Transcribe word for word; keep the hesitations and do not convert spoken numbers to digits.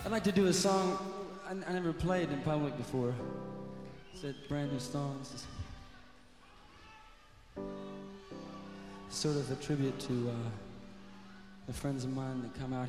I'd like to do a song I, I never played in public before. It's a brand new song. It's just sort of a tribute to uh, the friends of mine that come out